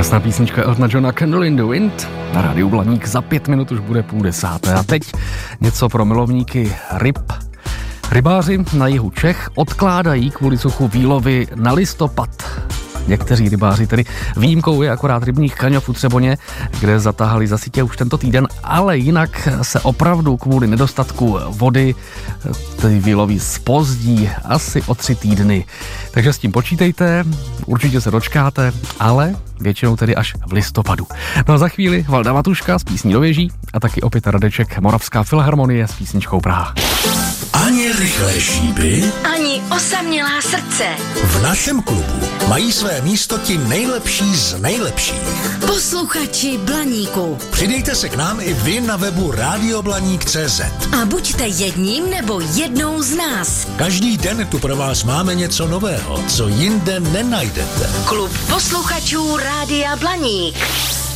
Krásná písnička Eltona Johna Candle in the Wind. Na rádiu Blaník za 5 minut už bude 9:30. A teď něco pro milovníky ryb. Rybáři na jihu Čech odkládají kvůli suchu výlovy na listopad. Někteří rybáři tedy výjimkou je akorát rybník Kaňov u Třeboně, kde zatáhali za sítě už tento týden, ale jinak se opravdu kvůli nedostatku vody ty výlovy zpozdí asi o 3 týdny. Takže s tím počítejte, určitě se dočkáte, ale většinou tedy až v listopadu. No a za chvíli Valda Matuška s písní Do věží a taky opět Radeček, Moravská filharmonie s písničkou Praha. Ani rychlé šípy, ani osamělá srdce. V našem klubu mají své místo ti nejlepší z nejlepších. Posluchači Blaníku. Přidejte se k nám i vy na webu radioblaník.cz A buďte jedním nebo jednou z nás. Každý den tu pro vás máme něco nového, co jinde nenajdete. Klub posluchačů Rádia Blaník.